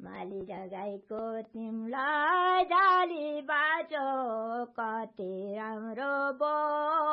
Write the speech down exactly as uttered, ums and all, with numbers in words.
माली जगाईको तिमलाई जाली बाँचो कति राम्रो बो